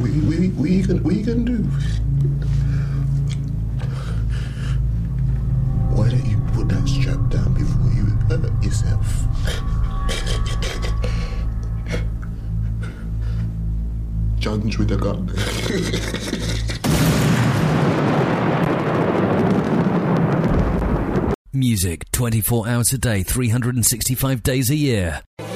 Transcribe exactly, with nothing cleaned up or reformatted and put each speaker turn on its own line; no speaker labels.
What, what, what, you gonna, what you gonna do? Why don't you put that strap down before you hurt yourself? Judge with a gun.
Music twenty-four hours a day, three hundred sixty-five days a year.